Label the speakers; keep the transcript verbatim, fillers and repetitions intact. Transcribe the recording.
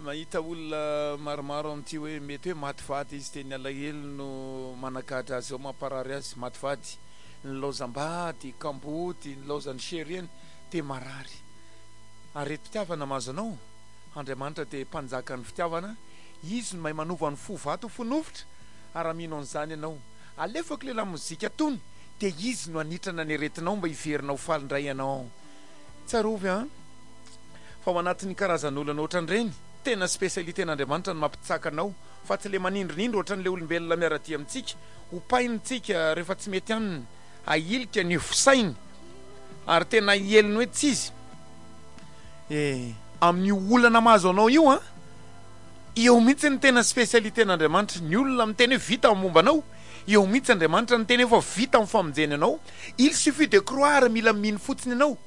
Speaker 1: mahita olona maromaro amty hoe mety hoe matifaty izy teny alahelo no manakatra azy ao mamparary azy matifaty ny laozam-baty kamboty ny laozan'ny shereny te marary ary reto fitiavana mazo anao Andriamanitra te mpanjaka ny fitiavana izy no mahay manova ny fo vato fonofotra ary amino an'izany ianao alefako lela mozika tony de izy no anitrana ny aretinao mba hiverinao falindray ianao tsarovy a fa ao anatin'ny karazan'olona ohatran'ireny tena spesialiten'Andriamanitra no mampitsaka anao fa tsy le manindrinindro ohatran'le olombelona miaraty amintsika hopainitsika rehefa tsy mety aminy ailika ny fosainy ary tena hieliny hoe tsy izy e amin'io olana mahazo anao io a eo mihitsy ny tena spesialiten'Andriamanitra ny olona miteny hoe vita amin'ny momba anao eo mihitsy Andriamanitra ny teny efa vita amin'ny famonjeny anao il suffit de croire mila miny fotsiny anao